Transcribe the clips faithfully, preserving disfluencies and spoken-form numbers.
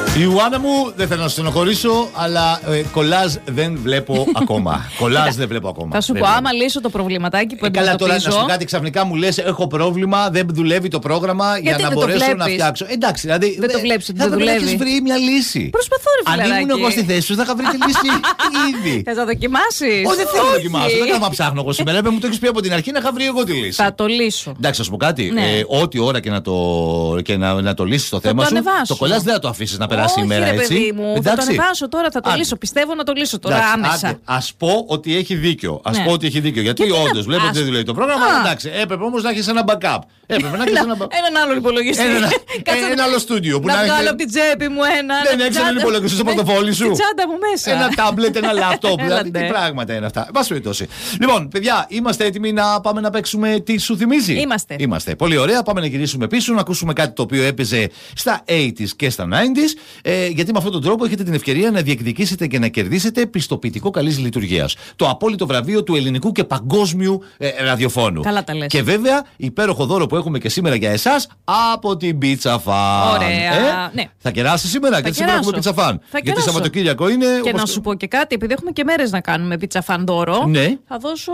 Ιωάννα μου, δεν θέλω να στενοχωρήσω, αλλά ε, κολάζ δεν βλέπω ακόμα. Κολάζ δεν βλέπω ακόμα. Θα σου πω, άμα λύσω το προβληματάκι που αντιμετωπίζω. Καλά, τώρα να σου πω κάτι, ξαφνικά μου λες: έχω πρόβλημα, δεν δουλεύει το πρόγραμμα για να μπορέσω να φτιάξω. Εντάξει, δηλαδή. Δεν το βλέπεις, δεν δουλεύει. Έχεις βρει μια λύση. Προσπαθώ, ρε φιλαράκι. Αν ήμουν εγώ στη θέση σου, θα είχα βρει τη λύση ήδη. Θες να δοκιμάσεις? Όχι, δεν θέλω να δοκιμάσω. Δεν θα ψάχνω εγώ σήμερα. Μου το έχεις πει από την αρχή να είχα βρει εγώ τη λύση. Θα το λύσω. Εντάξει, θα σου πω κάτι. Ό,τι ώρα και να το λύσεις το θέμα σου, το κολλάς δεν θα το αφήσεις να περάσει η μέρα έτσι. Μου, θα το ανεβάσω τώρα, θα το λύσω. Πιστεύω να το λύσω τώρα άμεσα. Ας πω ότι έχει δίκιο. Ας πω ότι έχει δίκιο. Γιατί όντως βλέπω ότι δεν δουλεύει το πρόγραμμα. Εντάξει, έπρεπε όμως να έχεις ένα backup. Έπρεπε να έχεις ένα backup. Έναν άλλο υπολογιστή. Ένα άλλο στούντιο. Να βγάλω από την τσέπη μου ένα. Δεν έχεις έναν υπολογιστή στο πορτοφόλι σου. Την τσάντα μου μέσα. Ένα τάμπλετ, ένα λάπτοπ. Δηλαδή τι πράγματα είναι αυτά. Πάση περιπτώσει. Λοιπόν, παιδιά, είμαστε έτοιμοι να πάμε να παίξουμε τι σου θυμίζει? Είμαστε. Είμαστε. Πολύ ωραία. Πάμε να γυρίσουμε πίσω, να ακούσουμε κάτι το οποίο έπαιζε στα ογδόντα και στα ενενήντα. Ε, γιατί με αυτόν τον τρόπο έχετε την ευκαιρία να διεκδικήσετε και να κερδίσετε πιστοποιητικό καλής λειτουργίας. Το απόλυτο βραβείο του ελληνικού και παγκόσμιου ε, ραδιοφώνου. Καλά τα λες. Και βέβαια, υπέροχο δώρο που έχουμε και σήμερα για εσάς από την Pizza Fan. Ωραία. Ε, ναι. Θα κεράσει σήμερα, θα γιατί σήμερα έχουμε Pizza Fan. Θα γιατί Σαββατοκύριακο είναι. Και όπως... να σου πω και κάτι, επειδή έχουμε και μέρες να κάνουμε Pizza Fan δώρο, ναι. θα δώσω.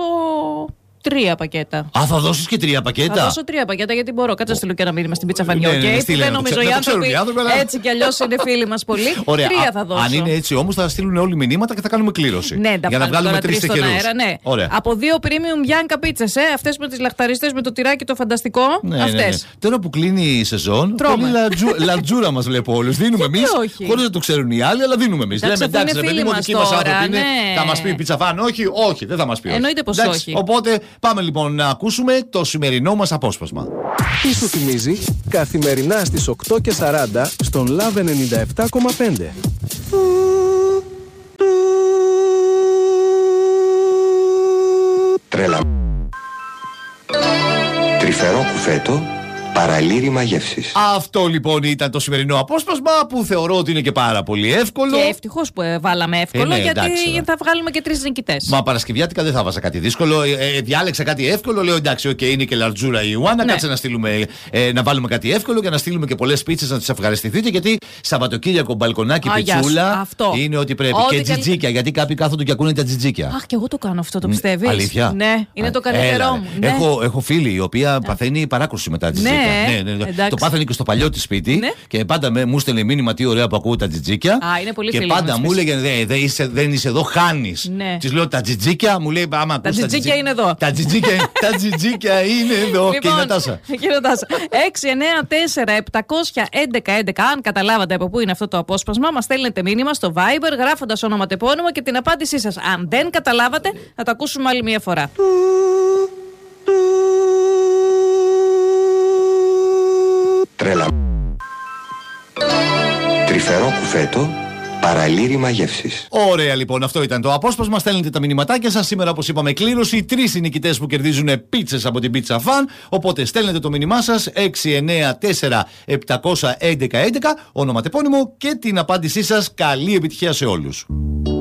Τρία πακέτα. Α, θα δώσεις και τρία πακέτα. Θα δώσω τρία πακέτα γιατί μπορώ. Κάτσε να στείλω και ένα μήνυμα στην Pizza Fan. Ναι, ναι, okay, δεν νομίζω οι άνθρωποι έτσι κι αλλιώς είναι φίλοι μας πολύ. Ωραία. Τρία θα δώσω. Αν είναι έτσι όμως θα στείλουν όλοι μηνύματα και θα κάνουμε κλήρωση. Ναι, για να βγάλουμε τρεις τυχερούς. Ναι. Από δύο premium Bianca pizzas, ε, αυτές με τις λαχταριστές με το τυράκι το φανταστικό. Ναι, αυτές. Ναι, ναι. Τώρα που κλείνει η σεζόν, πολύ λατζούρα μας βλέπω όλους. Δίνουμε εμείς, χωρίς να το ξέρουν οι άλλοι, αλλά δίνουμε εμείς. Λέμε εντάξει, ρε παιδί μου, δική μας άνθρωποι είναι. Θα μας πει η Pizza Fan, όχι, όχι, δεν θα μας πει. Εννοείται πως όχι. Οπότε πάμε λοιπόν να ακούσουμε το σημερινό μας απόσπασμα. Τι σου θυμίζει καθημερινά στις οκτώ και σαράντα στον Love ενενήντα επτά κόμμα πέντε. Τρέλα. Τρυφερό κουφέτο. Παραλήρημα γεύσης. Αυτό λοιπόν ήταν το σημερινό απόσπασμα που θεωρώ ότι είναι και πάρα πολύ εύκολο. Και ευτυχώς που βάλαμε εύκολο, ε, ναι, γιατί εντάξει, θα βγάλουμε και τρεις νικητές. Μα Παρασκευιάτικα δεν θα βάζα κάτι δύσκολο. Ε, ε, διάλεξα κάτι εύκολο. Λέω εντάξει, okay, είναι και λαρτζούρα η Ιωάννα. Ναι. Κάτσε να, στείλουμε, ε, να βάλουμε κάτι εύκολο και να στείλουμε και πολλές πίτσες να τις ευχαριστηθείτε. Γιατί Σαββατοκύριακο μπαλκονάκι, πιτσούλα είναι ό,τι πρέπει. Ό, και τζιτζίκια, γιατί κάποιοι κάθονται και ακούνε τα τζιτζίκια. Αχ, και εγώ το κάνω αυτό, το πιστεύεις? Αλήθεια. Ναι, είναι Α, το καλύτερό μου. Ναι. Έχω, έχω φίλη η οποία παθαίνει παράκρουση με τα τζιτζίκια. Ναι, ναι, ναι. Το πάθανε και στο παλιό τη σπίτι. Ναι. Και πάντα με, μου στέλνε μήνυμα τι ωραία που ακούω τα τζιτζίκια. Α, είναι πολύ και πάντα μου έλεγε δε, δε είσαι, δεν είσαι εδώ, χάνει. Ναι. Τη λέω τα τζιτζίκια, μου λέει άμα τα τζιτζίκια είναι εδώ. Τα τζιτζίκια, τα τζιτζίκια είναι εδώ. Λοιπόν, και η Νατάσα. έξι εννέα τέσσερα επτά ένα ένα ένα ένα. Αν καταλάβατε από πού είναι αυτό το απόσπασμα, μας στέλνετε μήνυμα στο Viber γράφοντας ονοματεπώνυμο και την απάντησή σας. Αν δεν καταλάβατε, θα το ακούσουμε άλλη μια φορά. Τρέλα. Τρυφερό κουφέτο. Παραλήρημα γεύσης. Ωραία λοιπόν, αυτό ήταν το απόσπασμα. Στέλνετε τα μηνυματάκια σας. Σήμερα, όπως είπαμε, κλήρωση. Τρεις οι νικητές που κερδίζουν πίτσες από την Pizza Fan. Οπότε στέλνετε το μήνυμά σας έξι εννέα τέσσερα επτά ένα ένα ένα ένα, ονοματεπώνυμο και την απάντησή σας. Καλή επιτυχία σε όλους.